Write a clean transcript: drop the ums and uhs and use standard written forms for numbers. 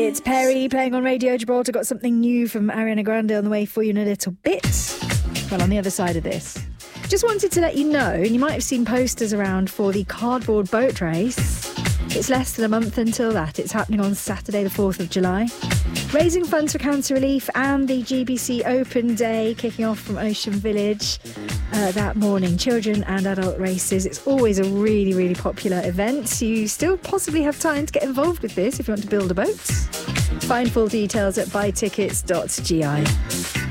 It's Perry playing on Radio Gibraltar. Got something new from Ariana Grande on the way for you in a little bit. Well, on the other side of this. Just wanted to let you know, and you might have seen posters around for the cardboard boat race. It's less than a month until that. It's happening on Saturday the 4th of July. Raising funds for cancer relief and the GBC Open Day kicking off from Ocean Village that morning. Children and adult races. It's always a really, really popular event. You still possibly have time to get involved with this if you want to build a boat. Find full details at buytickets.gi.